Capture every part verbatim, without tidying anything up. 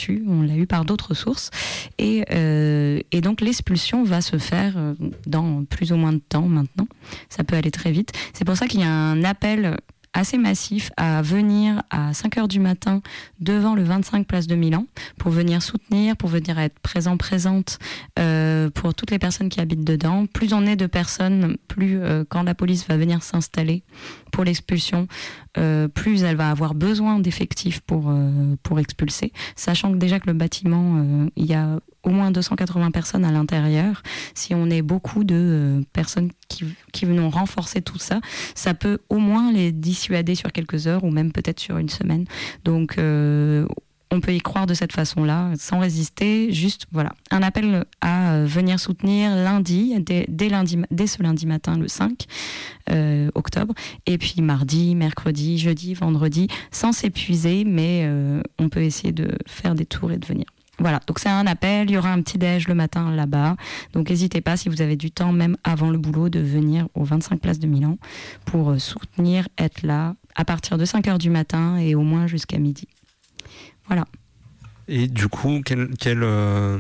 eu, on l'a eu par d'autres sources. Et, euh, et donc l'expulsion va se faire dans plus ou moins de temps maintenant. Ça peut aller très vite. C'est pour ça qu'il y a un appel assez massif à venir à cinq heures du matin devant le vingt-cinq place de Milan pour venir soutenir, pour venir être présent, présente euh, pour toutes les personnes qui habitent dedans. Plus on est de personnes, plus euh, quand la police va venir s'installer pour l'expulsion, euh, plus elle va avoir besoin d'effectifs pour, euh, pour expulser, sachant que déjà que le bâtiment, euh, il y a au moins deux cent quatre-vingts personnes à l'intérieur. Si on est beaucoup de euh, personnes qui, qui vont renforcer tout ça, ça peut au moins les dissuader sur quelques heures ou même peut-être sur une semaine. Donc euh, on peut y croire de cette façon-là, sans résister. Juste, voilà, un appel à venir soutenir lundi, dès, dès, lundi, dès ce lundi matin, le cinq euh, octobre, et puis mardi, mercredi, jeudi, vendredi, sans s'épuiser, mais euh, on peut essayer de faire des tours et de venir. Voilà, donc c'est un appel, il y aura un petit déj le matin là-bas, donc n'hésitez pas si vous avez du temps, même avant le boulot, de venir au vingt-cinq place de Milan pour soutenir, être là à partir de cinq heures du matin et au moins jusqu'à midi. Voilà. Et du coup, quel, quel, euh,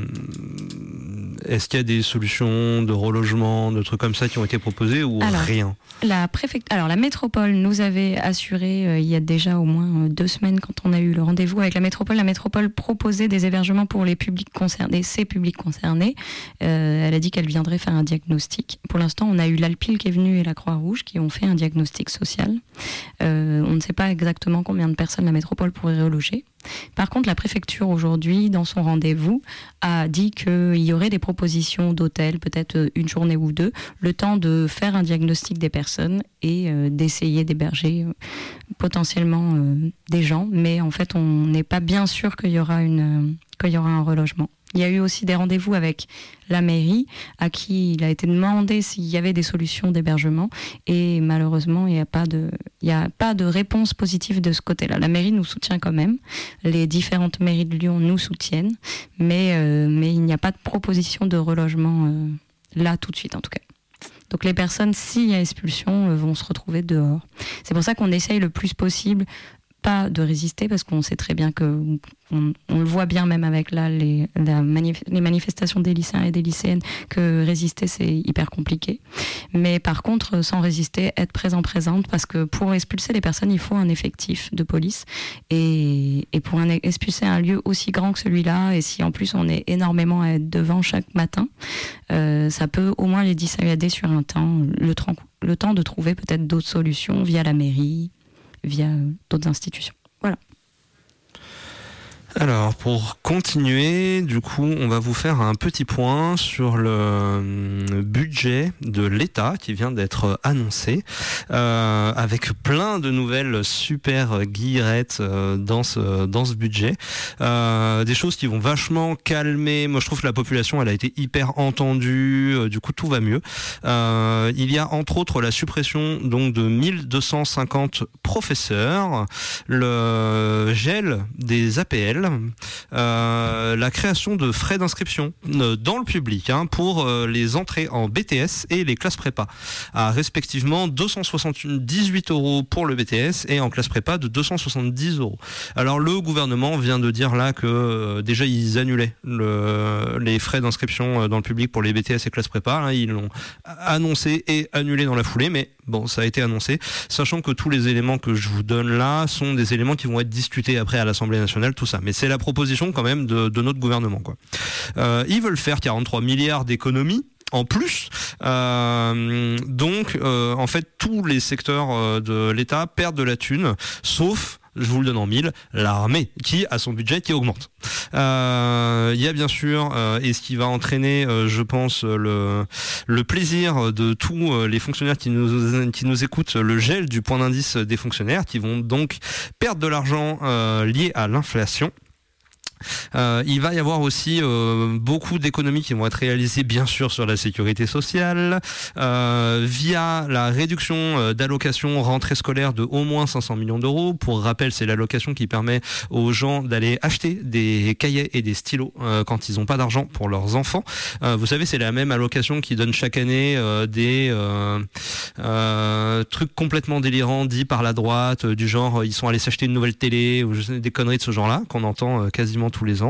est-ce qu'il y a des solutions de relogement, de trucs comme ça qui ont été proposées ou alors, rien la préfect... Alors la métropole nous avait assuré euh, il y a déjà au moins euh, deux semaines quand on a eu le rendez-vous avec la métropole. La métropole proposait des hébergements pour les publics concernés, ces publics concernés. Euh, elle a dit qu'elle viendrait faire un diagnostic. Pour l'instant, on a eu l'Alpil qui est venu et la Croix-Rouge qui ont fait un diagnostic social. Euh, on ne sait pas exactement combien de personnes la métropole pourrait reloger. Par contre, la préfecture aujourd'hui, dans son rendez-vous, a dit qu'il y aurait des propositions d'hôtels, peut-être une journée ou deux, le temps de faire un diagnostic des personnes et euh, d'essayer d'héberger euh, potentiellement euh, des gens. Mais en fait, on n'est pas bien sûr qu'il y aura une, euh, qu'il y aura un relogement. Il y a eu aussi des rendez-vous avec la mairie, à qui il a été demandé s'il y avait des solutions d'hébergement, et malheureusement, il n'y a pas de, il n'y a pas de réponse positive de ce côté-là. La mairie nous soutient quand même, les différentes mairies de Lyon nous soutiennent, mais, euh, mais il n'y a pas de proposition de relogement euh, là tout de suite en tout cas. Donc les personnes, s'il y a expulsion, euh, vont se retrouver dehors. C'est pour ça qu'on essaye le plus possible pas de résister, parce qu'on sait très bien que on, on le voit bien même avec là les, la manif- les manifestations des lycéens et des lycéennes, que résister c'est hyper compliqué. Mais par contre, sans résister, être présent présente, parce que pour expulser les personnes, il faut un effectif de police, et, et pour un, expulser un lieu aussi grand que celui-là, et si en plus on est énormément à être devant chaque matin, euh, ça peut au moins les dissuader sur un temps, le, le temps de trouver peut-être d'autres solutions via la mairie, via d'autres institutions. Voilà. Alors, pour continuer, du coup, on va vous faire un petit point sur le budget de l'État qui vient d'être annoncé, euh, avec plein de nouvelles super guillerettes euh, dans ce dans ce budget, euh, des choses qui vont vachement calmer. Moi, je trouve que la population, elle a été hyper entendue. Euh, du coup, tout va mieux. Euh, il y a entre autres la suppression donc de mille deux cent cinquante professeurs, le gel des A P L. Euh, la création de frais d'inscription euh, dans le public hein, pour euh, les entrées en B T S et les classes prépa, à respectivement deux cent soixante-dix-huit euros pour le B T S et en classe prépa de deux cent soixante-dix euros. Alors le gouvernement vient de dire là que euh, déjà ils annulaient le, les frais d'inscription dans le public pour les B T S et classes prépa, hein, ils l'ont annoncé et annulé dans la foulée, mais bon, ça a été annoncé, sachant que tous les éléments que je vous donne là sont des éléments qui vont être discutés après à l'Assemblée nationale, tout ça. Mais c'est la proposition quand même de, de notre gouvernement, quoi. Euh, ils veulent faire quarante-trois milliards d'économies en plus, euh, donc euh, en fait tous les secteurs euh, de l'État perdent de la thune, sauf, je vous le donne en mille, l'armée, qui a son budget qui augmente. Euh, il y a bien sûr, euh, et ce qui va entraîner, euh, je pense, le, le plaisir de tous euh, les fonctionnaires qui nous, qui nous écoutent, le gel du point d'indice des fonctionnaires, qui vont donc perdre de l'argent euh, lié à l'inflation. Euh, il va y avoir aussi euh, beaucoup d'économies qui vont être réalisées bien sûr sur la sécurité sociale euh, via la réduction euh, d'allocation rentrée scolaire de au moins cinq cents millions d'euros. Pour rappel, c'est l'allocation qui permet aux gens d'aller acheter des cahiers et des stylos euh, quand ils n'ont pas d'argent pour leurs enfants. Euh, vous savez, c'est la même allocation qui donne chaque année euh, des euh, euh, trucs complètement délirants dits par la droite, euh, du genre ils sont allés s'acheter une nouvelle télé ou des conneries de ce genre-là qu'on entend euh, quasiment tous les ans.